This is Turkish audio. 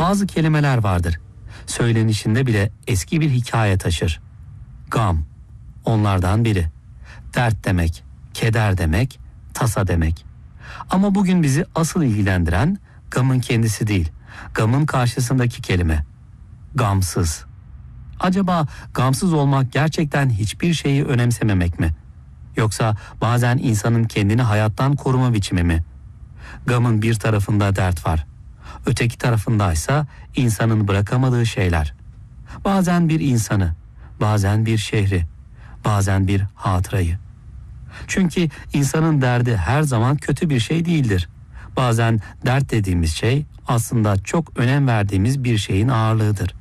Bazı kelimeler vardır. Söylenişinde bile eski bir hikaye taşır. Gam, onlardan biri. Dert demek, keder demek, tasa demek. Ama bugün bizi asıl ilgilendiren gamın kendisi değil, gamın karşısındaki kelime. Gamsız. Acaba gamsız olmak gerçekten hiçbir şeyi önemsememek mi? Yoksa bazen insanın kendini hayattan koruma biçimi mi? Gamın bir tarafında dert var. Öteki tarafındaysa insanın bırakamadığı şeyler. Bazen bir insanı, bazen bir şehri, bazen bir hatırayı. Çünkü insanın derdi her zaman kötü bir şey değildir. Bazen dert dediğimiz şey aslında çok önem verdiğimiz bir şeyin ağırlığıdır.